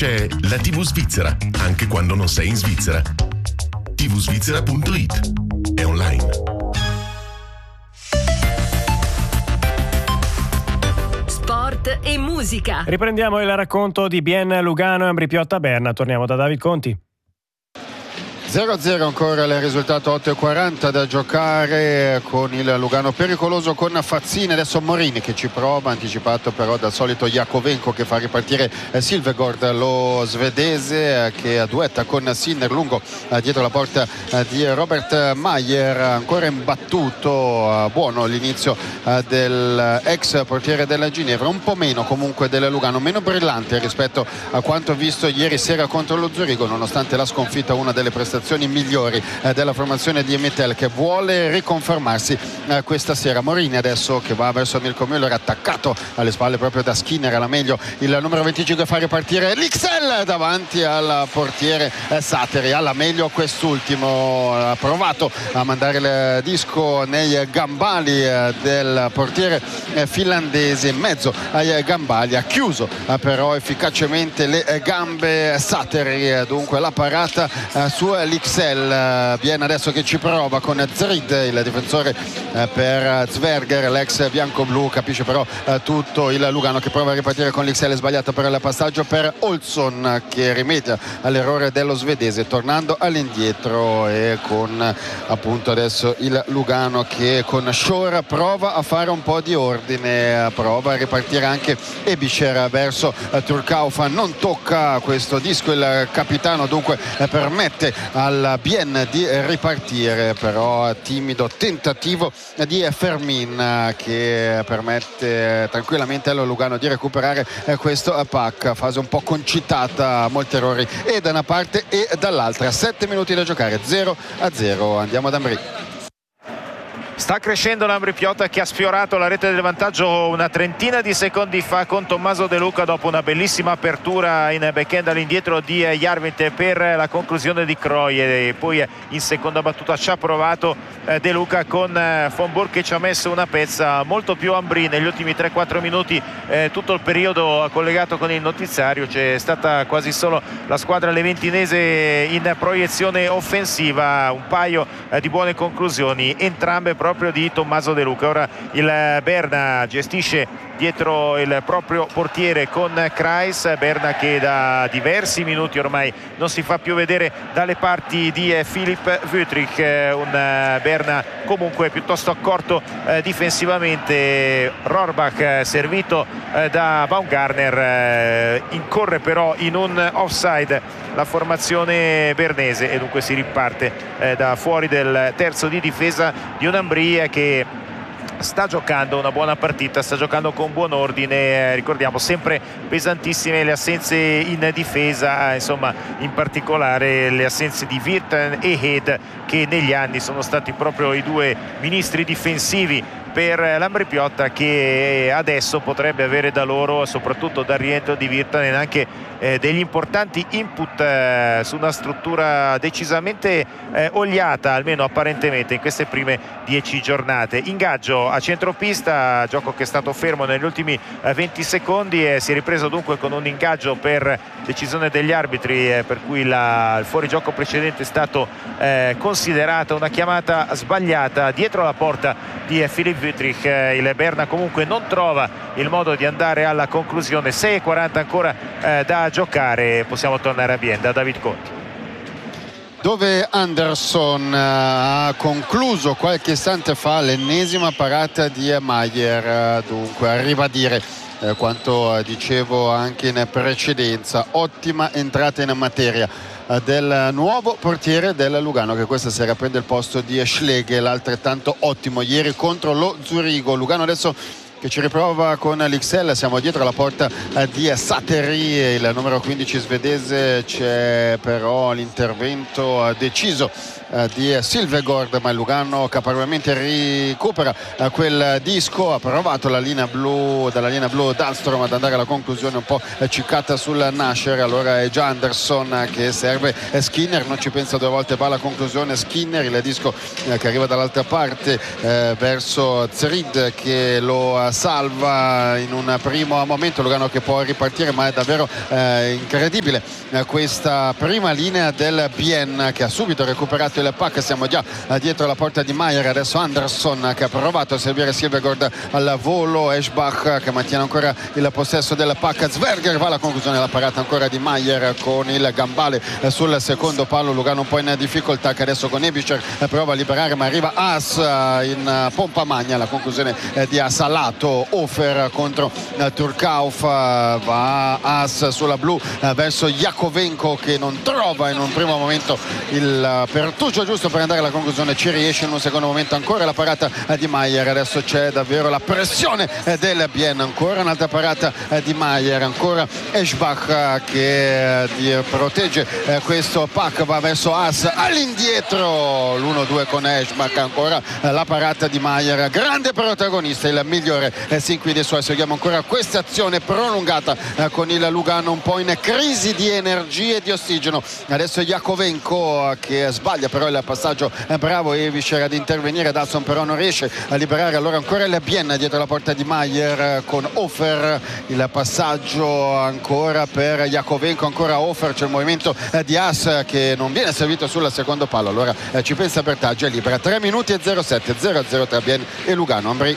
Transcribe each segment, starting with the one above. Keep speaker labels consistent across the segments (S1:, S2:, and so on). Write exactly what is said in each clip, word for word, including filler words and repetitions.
S1: C'è la tivù Svizzera, anche quando non sei in Svizzera. tivù svizzera punto it. È online.
S2: Sport e musica.
S3: Riprendiamo il racconto di Bien Lugano e Ambri Piotta Berna. Torniamo da David Conti.
S4: zero a zero ancora il risultato, otto e quaranta da giocare con il Lugano pericoloso con Fazzini, adesso Morini che ci prova, anticipato però dal solito Jakovenko che fa ripartire Silvegård, lo svedese che duetta con Sinner lungo dietro la porta di Robert Mayer, ancora imbattuto. Buono l'inizio dell'ex portiere della Ginevra, un po' meno comunque del Lugano, meno brillante rispetto a quanto visto ieri sera contro lo Zurigo, nonostante la sconfitta, una delle prestazioni migliori eh, della formazione di Mittel, che vuole riconfermarsi eh, questa sera. Morini adesso che va verso Mirko Müller, attaccato alle spalle proprio da Skinner, alla meglio il numero venticinque fa ripartire l'X L davanti al portiere eh, Sateri, alla meglio quest'ultimo ha provato a mandare il disco nei gambali eh, del portiere eh, finlandese, in mezzo ai gambali ha chiuso eh, però efficacemente le eh, gambe Sateri, eh, dunque la parata eh, su l'X L. Viene adesso che ci prova con Zrid, il difensore per Zwerger, l'ex bianco-blu, capisce però tutto il Lugano che prova a ripartire con l'X L, sbagliato per il passaggio per Olsson che rimedia all'errore dello svedese tornando all'indietro, e con appunto adesso il Lugano che con Shore prova a fare un po' di ordine, prova a ripartire anche Ebischer verso Turkaufan, non tocca questo disco il capitano, dunque permette al Bien di ripartire, però timido tentativo di Fermin che permette tranquillamente allo Lugano di recuperare questo pack, fase un po' concitata, molti errori e da una parte e dall'altra. Sette minuti da giocare, zero a zero. Andiamo ad Ambri.
S5: Sta crescendo l'Ambri Piotta che ha sfiorato la rete del vantaggio una trentina di secondi fa con Tommaso De Luca dopo una bellissima apertura in backhand all'indietro di Järvint per la conclusione di Croy, e poi in seconda battuta ci ha provato De Luca con von Burg che ci ha messo una pezza molto più Ambri negli ultimi tre quattro minuti. Eh, tutto il periodo collegato con il notiziario c'è stata quasi solo la squadra leventinese in proiezione offensiva, un paio eh, di buone conclusioni, entrambe proprio di Tommaso De Luca. Ora il Berna gestisce dietro il proprio portiere con Kreis, Berna che da diversi minuti ormai non si fa più vedere dalle parti di Philipp Wüttrich, un Berna comunque piuttosto accorto eh, difensivamente. Rohrbach servito eh, da Baumgartner, eh, incorre però in un offside la formazione bernese e dunque si riparte eh, da fuori del terzo di difesa di un Ambri che sta giocando una buona partita, sta giocando con buon ordine, eh, ricordiamo sempre pesantissime le assenze in difesa, insomma in particolare le assenze di Virtanen e Head, che negli anni sono stati proprio i due ministri difensivi per l'Ambri Piotta, che adesso potrebbe avere da loro, soprattutto dal rientro di Virtanen, anche eh, degli importanti input eh, su una struttura decisamente eh, oliata, almeno apparentemente, in queste prime dieci giornate. Ingaggio a centropista, gioco che è stato fermo negli ultimi eh, venti secondi e si è ripreso dunque con un ingaggio per decisione degli arbitri, eh, per cui la, il fuorigioco precedente è stato eh, considerato una chiamata sbagliata dietro la porta di eh, Philipp Wüttrich. Eh, il Berna comunque non trova il modo di andare alla conclusione. Sei e quaranta ancora eh, da giocare, possiamo tornare a Bien da David Conti,
S4: dove Anderson ha concluso qualche istante fa l'ennesima parata di Mayer, dunque a ribadire eh, quanto dicevo anche in precedenza, ottima entrata in materia del nuovo portiere del Lugano, che questa sera prende il posto di Schlegel, altrettanto ottimo ieri contro lo Zurigo. Lugano adesso che ci riprova con l'X L, siamo dietro la porta di Sateri, il numero quindici svedese, c'è però l'intervento deciso di Silvegård, ma il Lugano caparbiamente recupera quel disco, ha provato la linea blu, dalla linea blu Dahlström ad andare alla conclusione un po' ciccata sul nascere, allora è già Anderson che serve Skinner, non ci pensa due volte, va alla conclusione Skinner, il disco che arriva dall'altra parte eh, verso Zrid che lo salva in un primo momento. Lugano che può ripartire, ma è davvero eh, incredibile eh, questa prima linea del Bien che ha subito recuperato il puck. Siamo già eh, dietro la porta di Maier, adesso Anderson che ha provato a servire Silvergård al volo, Eschbach che mantiene ancora il possesso del puck, Zwerger va alla conclusione, la parata ancora di Maier con il gambale eh, sul secondo palo. Lugano un po' in difficoltà, che adesso con Ebischer eh, prova a liberare, ma arriva Haas eh, in uh, pompa magna, la conclusione eh, di Haas a lato, Hofer contro eh, Turkauf, eh, va Haas sulla blu eh, verso Jakovenko che non trova in un primo momento il uh, pertuccio giusto per andare alla conclusione, ci riesce in un secondo momento, ancora la parata eh, di Maier, adesso c'è davvero la pressione eh, del Bien, ancora un'altra parata eh, di Maier, ancora Eschbach eh, che eh, protegge eh, questo puck, va verso Haas all'indietro, l'uno due con Eschbach, ancora eh, la parata di Maier, grande protagonista, il migliore eh, sin qui dei suoi. Seguiamo ancora questa azione prolungata eh, con il Lugano un po' in crisi di energie e di ossigeno. Adesso Jakovenko eh, che sbaglia però il passaggio, eh, bravo Evischer ad intervenire, Dawson però non riesce a liberare, allora ancora il Bien dietro la porta di Maier eh, con Hofer, il passaggio ancora per Jakovenko, ancora Hofer, c'è il movimento eh, di Haas che non viene servito sul secondo palo, allora eh, ci pensa Bertaggi, è libera, tre minuti e zero sette, zero a zero tra Bien e Lugano. Ambri.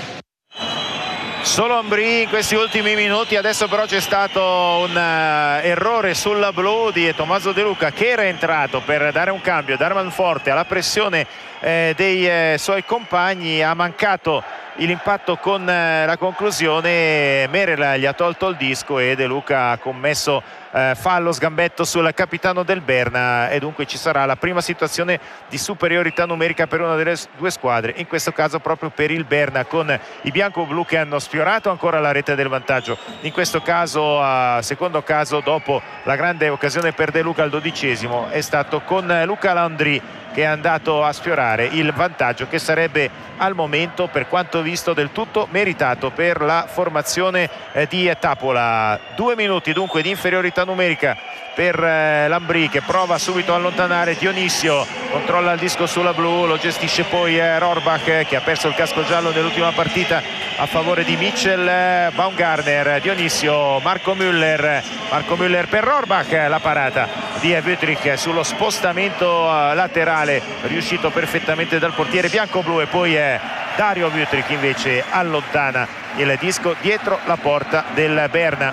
S5: Solo Ambri in questi ultimi minuti, adesso però c'è stato un uh, errore sulla blu di Tommaso De Luca che era entrato per dare un cambio, dare manforte alla pressione eh, dei eh, suoi compagni, ha mancato l'impatto con eh, la conclusione, Merel gli ha tolto il disco e De Luca ha commesso eh, fallo, sgambetto sul capitano del Berna e dunque ci sarà la prima situazione di superiorità numerica per una delle due squadre, in questo caso proprio per il Berna, con i bianco-blu che hanno sfiorato ancora la rete del vantaggio, in questo caso uh, secondo caso dopo la grande occasione per De Luca al dodicesimo è stato con Luca Landry che è andato a sfiorare il vantaggio che sarebbe al momento, per quanto visto, del tutto meritato per la formazione eh, di Tapola. Due minuti dunque di inferiorità numerica per eh, Lambri che prova subito a allontanare Dionisio, controlla il disco sulla blu, lo gestisce poi eh, Rohrbach eh, che ha perso il casco giallo nell'ultima partita a favore di Mitchell, eh, Baumgartner, Dionisio, Marco Müller, Marco Müller per Rohrbach, eh, la parata di Wüthrich sullo spostamento eh, laterale riuscito perfettamente dal portiere bianco-blu e poi eh, Dario Wüthrich invece allontana il disco dietro la porta del Berna.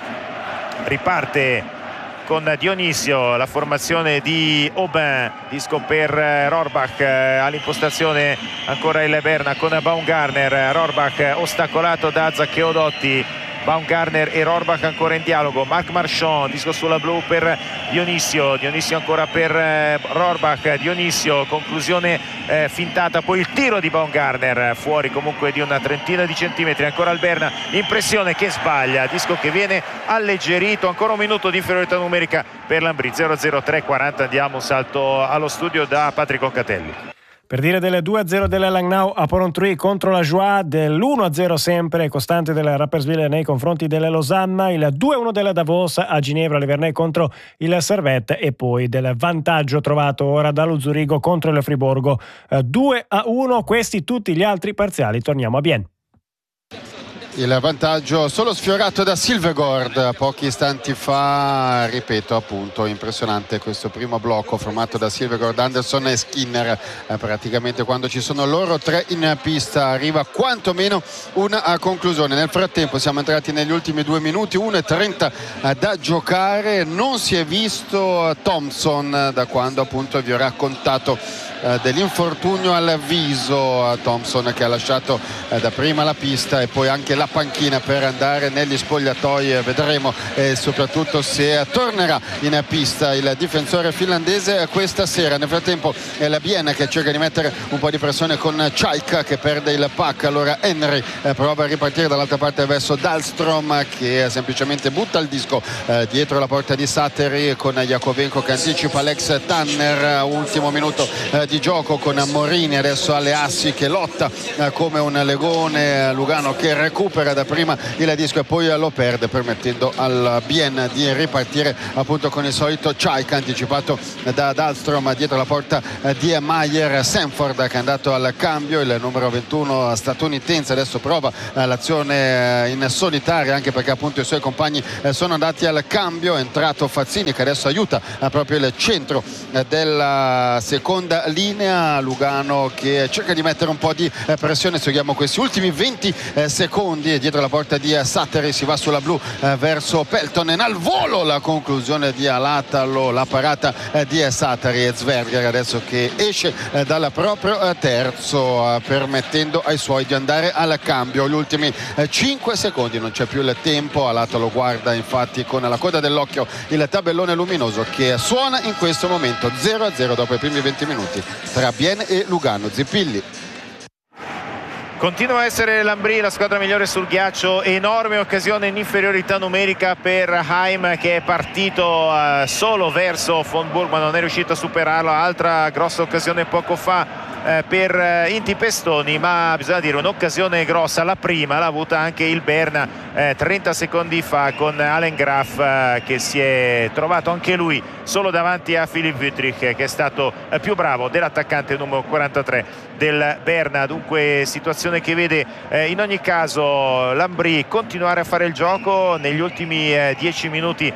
S5: Riparte con Dionisio la formazione di Aubin, disco per Rohrbach, all'impostazione ancora il Berna con Baumgartner, Rohrbach ostacolato da Zaccheo Dotti, Baumgartner e Rohrbach ancora in dialogo, Marc Marchand, disco sulla blu per Dionisio, Dionisio ancora per eh, Rohrbach, Dionisio, conclusione eh, fintata, poi il tiro di Baumgartner fuori comunque di una trentina di centimetri, ancora il Berna in pressione che sbaglia, disco che viene alleggerito, ancora un minuto di inferiorità numerica per Lambri, zero a zero, tre a quaranta, andiamo un salto allo studio da Patrick Occatelli.
S3: Per dire del due a zero della Langnau a Porrentruy contro la Joie, dell'uno a zero sempre costante della Rapperswil nei confronti della Losanna, il due a uno della Davos a Ginevra, Livernais contro il Servette e poi del vantaggio trovato ora dallo Zurigo contro il Friburgo, due a uno, questi tutti gli altri parziali. Torniamo a Bienne.
S4: Il vantaggio solo sfiorato da Silvergård pochi istanti fa, ripeto appunto impressionante questo primo blocco formato da Silvergård, Anderson e Skinner, eh, praticamente quando ci sono loro tre in pista arriva quantomeno una conclusione. Nel frattempo siamo entrati negli ultimi due minuti, uno e trenta da giocare, non si è visto Thompson da quando appunto vi ho raccontato eh, dell'infortunio al viso, Thompson che ha lasciato eh, da prima la pista e poi anche la panchina per andare negli spogliatoi, vedremo e soprattutto se tornerà in pista il difensore finlandese questa sera. Nel frattempo è la Bienne che cerca di mettere un po' di pressione con Chaika che perde il puck, allora Henry eh, prova a ripartire dall'altra parte verso Dahlstrom che semplicemente butta il disco eh, dietro la porta di Sateri con Jakovenko che anticipa l'ex Tanner, ultimo minuto eh, di di gioco con Morini adesso alle assi che lotta eh, come un legone, Lugano che recupera da prima il disco e poi lo perde, permettendo al Bien di ripartire appunto con il solito Chaik anticipato da Dahlstrom dietro la porta eh, di Mayer. Sanford che è andato al cambio, il numero ventuno statunitense adesso prova eh, l'azione in solitaria, anche perché appunto i suoi compagni eh, sono andati al cambio. È entrato Fazzini che adesso aiuta eh, proprio il centro eh, della seconda linea. Lugano che cerca di mettere un po' di eh, pressione. Seguiamo questi ultimi venti eh, secondi e dietro la porta di eh, Sattari si va sulla blu eh, verso Peltonen, al volo la conclusione di Alatalo, la parata eh, di eh, Sattari e Zverger adesso che esce eh, dal proprio eh, terzo eh, permettendo ai suoi di andare al cambio. Gli ultimi eh, cinque secondi, non c'è più il tempo. Alatalo guarda infatti con la coda dell'occhio il tabellone luminoso che suona in questo momento zero a zero dopo i primi venti minuti tra Bien e Lugano. Zippilli.
S5: Continua a essere l'Ambri la squadra migliore sul ghiaccio, enorme occasione in inferiorità numerica per Haim che è partito uh, solo verso von Burg ma non è riuscito a superarlo. Altra grossa occasione poco fa uh, per uh, Inti Pestoni, ma bisogna dire un'occasione grossa, la prima l'ha avuta anche il Berna uh, trenta secondi fa con Allen Graf uh, che si è trovato anche lui solo davanti a Philipp Wüttrich che è stato uh, più bravo dell'attaccante numero quarantatré del Berna. Dunque situazione che vede eh, in ogni caso l'Ambri continuare a fare il gioco. Negli ultimi eh, dieci minuti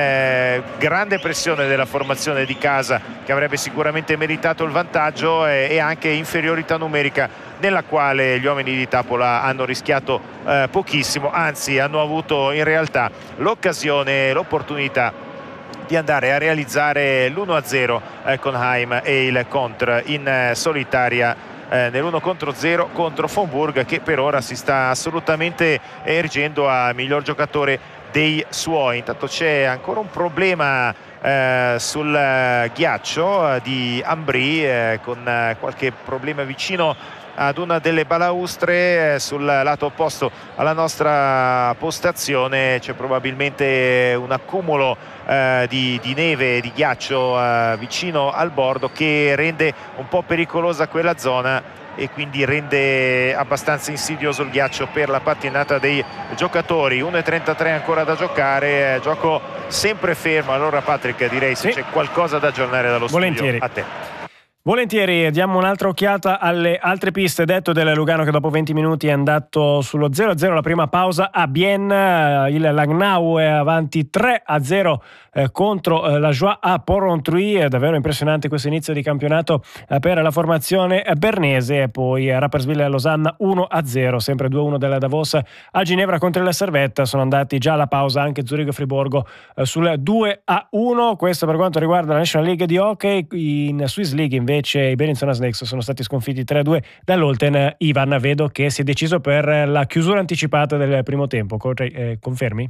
S5: eh, grande pressione della formazione di casa che avrebbe sicuramente meritato il vantaggio eh, e anche inferiorità numerica nella quale gli uomini di Tapola hanno rischiato eh, pochissimo, anzi hanno avuto in realtà l'occasione, l'opportunità di andare a realizzare l'uno a zero eh, con Haim e il contro in eh, solitaria Eh, nell'uno contro zero contro von Burg che per ora si sta assolutamente ergendo a miglior giocatore dei suoi. Intanto c'è ancora un problema eh, sul eh, ghiaccio eh, di Ambri eh, con eh, qualche problema vicino ad una delle balaustre eh, sul lato opposto alla nostra postazione. C'è probabilmente un accumulo eh, di, di neve e di ghiaccio eh, vicino al bordo che rende un po' pericolosa quella zona e quindi rende abbastanza insidioso il ghiaccio per la pattinata dei giocatori. uno e trentatré ancora da giocare, eh, gioco sempre fermo. Allora Patrick, direi se sì. c'è qualcosa da aggiornare dallo
S3: Volentieri.
S5: studio a te.
S3: Volentieri, diamo un'altra occhiata alle altre piste. Detto del Lugano che dopo venti minuti è andato sullo zero a zero, la prima pausa a Bien. Il Langnau è avanti tre a zero eh, contro eh, la Joie a Porrentruy. È davvero impressionante questo inizio di campionato eh, per la formazione bernese. E poi eh, Rapperswil e Losanna uno a zero, sempre due a uno della Davos a Ginevra contro la Servette. Sono andati già alla pausa anche Zurigo e Friburgo eh, sul due a uno. Questo per quanto riguarda la National League di hockey. In Swiss League invece Invece i Benetton Snakes sono stati sconfitti tre a due dall'Olten. Ivan, vedo che si è deciso per la chiusura anticipata del primo tempo. Eh, confermi?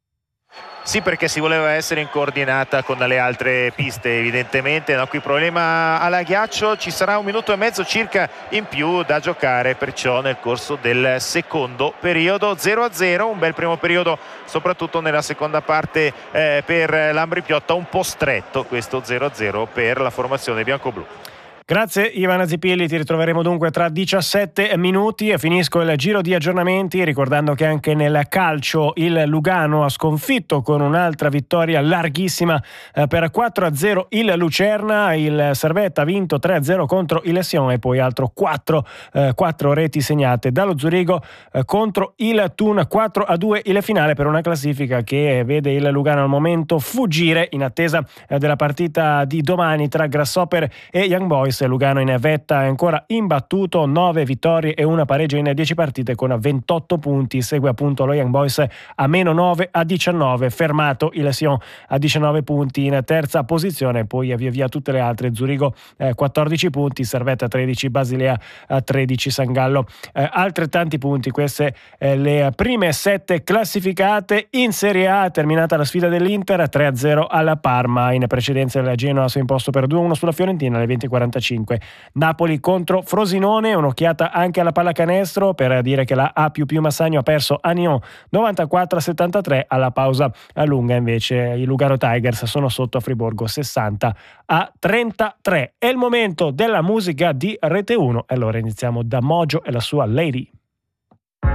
S5: Sì, perché si voleva essere in coordinata con le altre piste evidentemente. No, qui problema alla ghiaccio, ci sarà un minuto e mezzo circa in più da giocare perciò nel corso del secondo periodo. Zero a zero, un bel primo periodo soprattutto nella seconda parte eh, per l'Ambri Piotta, un po' stretto questo zero a zero per la formazione bianco-blu.
S3: Grazie Ivana Zippilli, ti ritroveremo dunque tra diciassette minuti e finisco il giro di aggiornamenti ricordando che anche nel calcio il Lugano ha sconfitto con un'altra vittoria larghissima eh, per quattro a zero il Lucerna. Il Servette ha vinto tre a zero contro il Sion e poi altro quattro, eh, quattro reti segnate dallo Zurigo eh, contro il Thun. Quattro a due il finale per una classifica che vede il Lugano al momento fuggire in attesa eh, della partita di domani tra Grasshopper e Young Boys. Lugano in vetta è ancora imbattuto, nove vittorie e una pareggio in dieci partite con ventotto punti. Segue appunto lo Young Boys a meno nove a diciannove, fermato il Sion a diciannove punti in terza posizione, poi via via tutte le altre. Zurigo eh, quattordici punti, Servette a tredici, Basilea a tredici, San Gallo eh, altrettanti punti. Queste eh, le prime sette classificate in Serie A. Terminata la sfida dell'Inter tre a zero alla Parma. In precedenza il Genoa si è imposto per due a uno sulla Fiorentina alle venti e quarantacinque. novantacinque. Napoli contro Frosinone, un'occhiata anche alla pallacanestro per dire che la A più più Massagno ha perso a Nyon novantaquattro a settantatré. Alla pausa a lunga invece i Lugano Tigers sono sotto a Friburgo sessanta a trentatré. È il momento della musica di Rete uno, allora iniziamo da Mojo e la sua Lady.